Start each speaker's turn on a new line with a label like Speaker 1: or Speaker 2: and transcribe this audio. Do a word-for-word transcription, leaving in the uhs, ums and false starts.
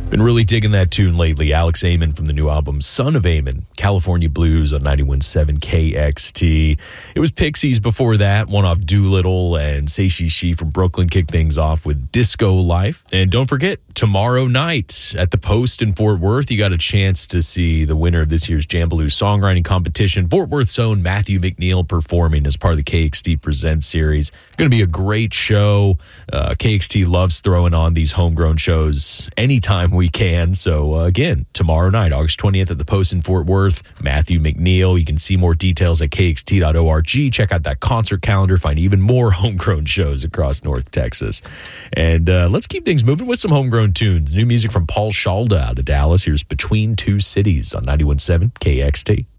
Speaker 1: Been really digging that tune lately. Alex Amon from the new album Son of Amon, California Blues on ninety-one point seven K X T. It was Pixies before that, one off Doolittle, and Say She She from Brooklyn kicked things off with Disco Life. And don't forget, tomorrow night at the Post in Fort Worth, you got a chance to see the winner of this year's Jambaloo songwriting competition, Fort Worth's own Matthew McNeil, performing as part of the K X T Presents series. It's going to be a great show. Uh, K X T loves throwing on these homegrown shows anytime we can. So uh, again, tomorrow night, August twentieth at the Post in Fort Worth, Matthew McNeil. You can see more details at K X T dot org. Check out that concert calendar. Find even more homegrown shows across North Texas. And uh, let's keep things moving with some homegrown tunes. New music from Paul Shalda out of Dallas. Here's Between Two Cities on ninety-one point seven K X T.